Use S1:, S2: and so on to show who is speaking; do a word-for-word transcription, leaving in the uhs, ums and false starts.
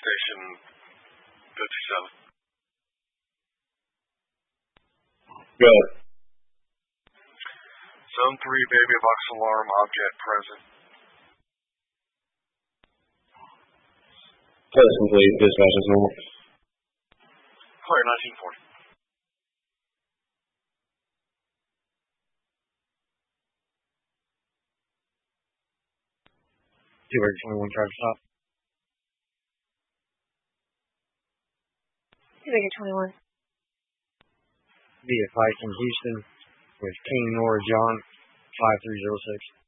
S1: station fifty-seven.
S2: Good.
S1: Zone three, baby box alarm, object present.
S2: Test complete. Dispatch is normal.
S1: Clear nineteen forty.
S3: two twenty-one, try to stop.
S4: two twenty-one.
S3: Via fight in Houston with King Nora John, five three zero six.